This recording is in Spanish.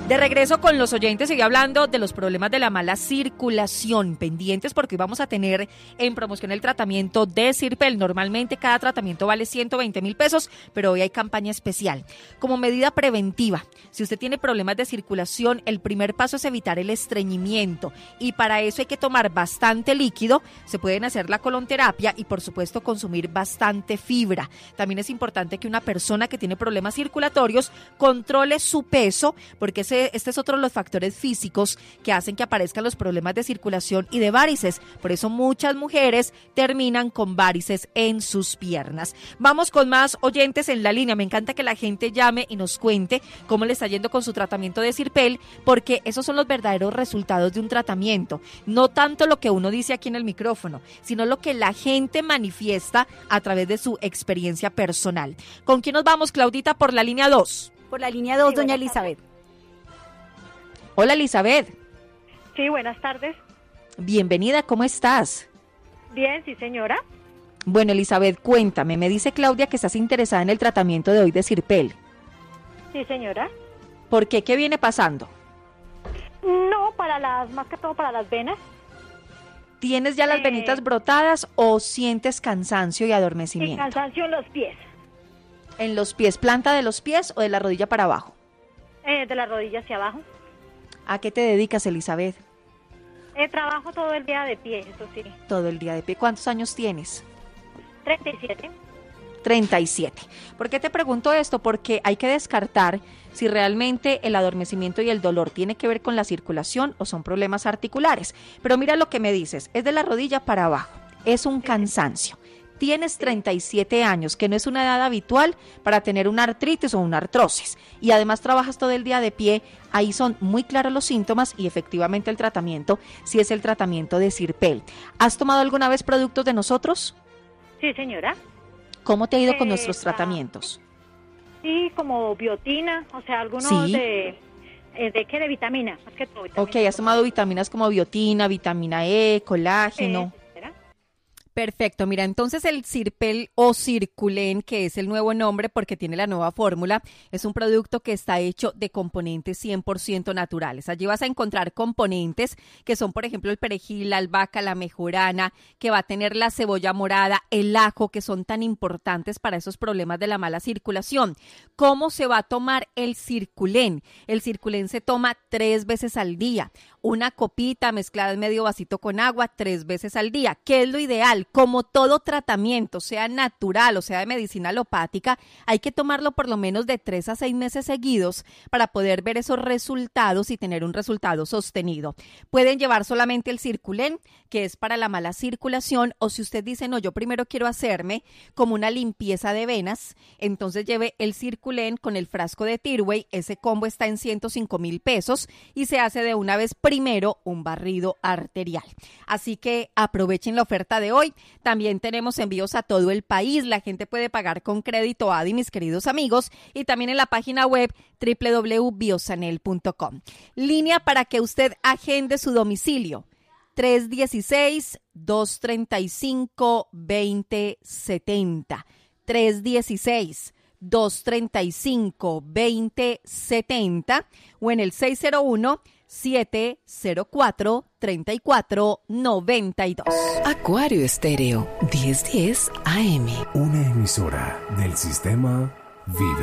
De regreso con los oyentes, sigue hablando de los problemas de la mala circulación, pendientes porque hoy vamos a tener en promoción el tratamiento de Zirpel. Normalmente cada tratamiento vale 120,000 pesos, pero hoy hay campaña especial. Como medida preventiva, si usted tiene problemas de circulación, el primer paso es evitar el estreñimiento y para eso hay que tomar bastante líquido, se pueden hacer la colonterapia y por supuesto consumir bastante fibra. También es importante que una persona que tiene problemas circulatorios controle su peso porque este es otro de los factores físicos que hacen que aparezcan los problemas de circulación y de varices. Por eso muchas mujeres terminan con varices en sus piernas. Vamos con más oyentes en la línea. Me encanta que la gente llame y nos cuente cómo le está yendo con su tratamiento de Zirpel, porque esos son los verdaderos resultados de un tratamiento. No tanto lo que uno dice aquí en el micrófono, sino lo que la gente manifiesta a través de su experiencia personal. ¿Con quién nos vamos, Claudita, por la línea 2? Por la línea 2, doña Elizabeth. Hola, Elizabeth. Sí, buenas tardes. Bienvenida, ¿cómo estás? Bien, sí, señora. Bueno, Elizabeth, cuéntame, me dice Claudia que estás interesada en el tratamiento de hoy de Zirpel. Sí, señora. ¿Por qué? ¿Qué viene pasando? No, más que todo para las venas. ¿Tienes ya las venitas brotadas o sientes cansancio y Sí, adormecimiento? cansancio en los pies. ¿En los pies, planta de los pies o de la rodilla para abajo? De la rodilla hacia abajo. ¿A qué te dedicas, Elizabeth? Trabajo todo el día de pie, eso sí. Todo el día de pie. ¿Cuántos años tienes? 37. 37. ¿Por qué te pregunto esto? Porque hay que descartar si realmente el adormecimiento y el dolor tiene que ver con la circulación o son problemas articulares. Pero mira lo que me dices, es de la rodilla para abajo, es un cansancio. Tienes 37 años, que no es una edad habitual para tener una artritis o una artrosis. Y además trabajas todo el día de pie, ahí son muy claros los síntomas y efectivamente el tratamiento, sí es el tratamiento de Zirpel. ¿Has tomado alguna vez productos de nosotros? Sí, señora. ¿Cómo te ha ido con nuestros tratamientos? Sí, como biotina, o sea, algunos Sí. ¿De qué? De vitamina, más que todo. Ok, has tomado vitaminas como biotina, vitamina E, colágeno. Perfecto, mira, entonces el Zirpel o Circulen, que es el nuevo nombre porque tiene la nueva fórmula, es un producto que está hecho de componentes 100% naturales. Allí vas a encontrar componentes que son, por ejemplo, el perejil, la albahaca, la mejorana, que va a tener la cebolla morada, el ajo, que son tan importantes para esos problemas de la mala circulación. ¿Cómo se va a tomar el Circulen? El Circulen se toma 3 veces al día. Una copita mezclada en medio vasito con agua 3 veces al día. ¿Qué es lo ideal? Como todo tratamiento, sea natural o sea de medicina alopática, hay que tomarlo por lo menos de 3 a 6 meses seguidos para poder ver esos resultados y tener un resultado sostenido. Pueden llevar solamente el Circulen, que es para la mala circulación, o si usted dice, no, yo primero quiero hacerme como una limpieza de venas, entonces lleve el Circulen con el frasco de Tirway. Ese combo está en 105,000 pesos y se hace de una vez primero un barrido arterial. Así que aprovechen la oferta de hoy. También tenemos envíos a todo el país. La gente puede pagar con crédito ADI, mis queridos amigos, y también en la página web www.biosanel.com. Línea para que usted agende su domicilio. 316-235-2070. 316-235-2070 o en el 601-704-3492. Acuario Estéreo 1010 AM. Una emisora del sistema Vive.